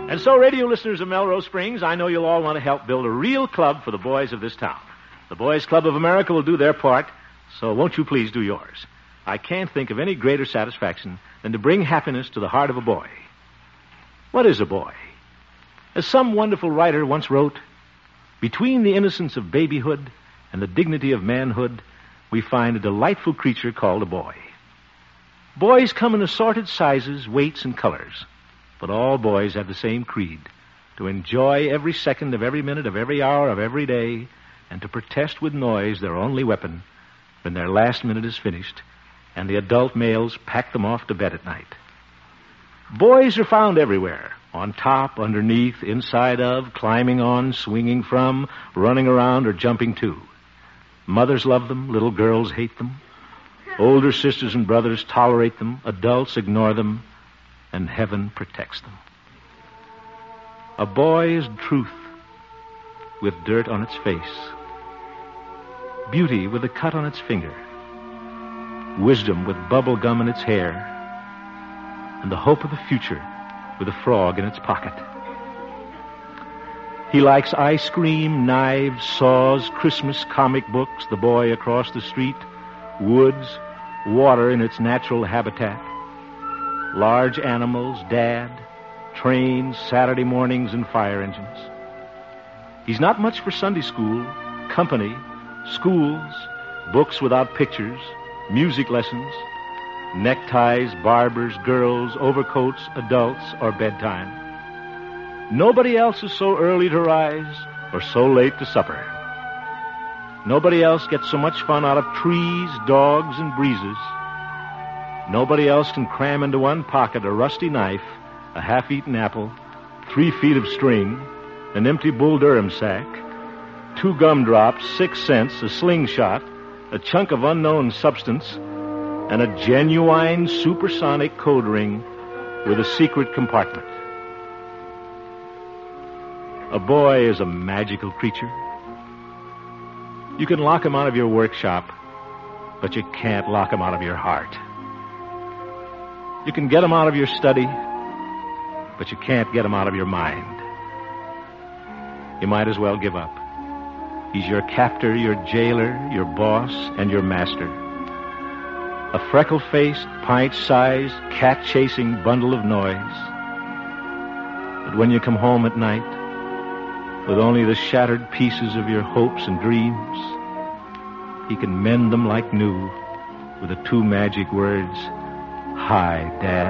And so, radio listeners of Melrose Springs, I know you'll all want to help build a real club for the boys of this town. The Boys Club of America will do their part, so won't you please do yours? I can't think of any greater satisfaction than to bring happiness to the heart of a boy. What is a boy? As some wonderful writer once wrote, between the innocence of babyhood and the dignity of manhood, we find a delightful creature called a boy. Boys come in assorted sizes, weights, and colors, but all boys have the same creed, to enjoy every second of every minute of every hour of every day, and to protest with noise their only weapon when their last minute is finished and the adult males pack them off to bed at night. Boys are found everywhere, on top, underneath, inside of, climbing on, swinging from, running around, or jumping to. Mothers love them, little girls hate them. Older sisters and brothers tolerate them, adults ignore them, and heaven protects them. A boy is truth with dirt on its face, beauty with a cut on its finger, wisdom with bubble gum in its hair, and the hope of the future with a frog in its pocket. He likes ice cream, knives, saws, Christmas comic books, the boy across the street, woods, water in its natural habitat, large animals, Dad, trains, Saturday mornings, and fire engines. He's not much for Sunday school, company, schools, books without pictures, music lessons, neckties, barbers, girls, overcoats, adults, or bedtime. Nobody else is so early to rise or so late to supper. Nobody else gets so much fun out of trees, dogs, and breezes. Nobody else can cram into one pocket a rusty knife, a half-eaten apple, 3 feet of string, an empty Bull Durham sack, 2 gumdrops, 6 cents, a slingshot, a chunk of unknown substance, and a genuine supersonic code ring with a secret compartment. A boy is a magical creature. You can lock him out of your workshop, but you can't lock him out of your heart. You can get him out of your study, but you can't get him out of your mind. You might as well give up. He's your captor, your jailer, your boss, and your master. A freckle-faced, pint-sized, cat-chasing bundle of noise. But when you come home at night, with only the shattered pieces of your hopes and dreams, he can mend them like new with the 2 magic words, "Hi, Dad."